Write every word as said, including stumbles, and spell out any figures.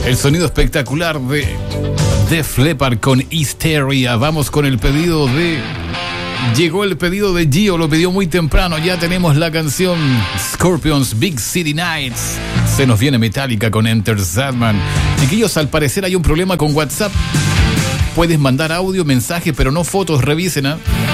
El sonido espectacular de Def Leppard con Hysteria. Vamos con el pedido de... Llegó el pedido de Gio, lo pidió muy temprano. Ya tenemos la canción Scorpions Big City Nights. Se nos viene Metallica con Enter Sandman. Chiquillos, al parecer hay un problema con WhatsApp. Puedes mandar audio, mensaje, pero no fotos, revisen, ¿eh?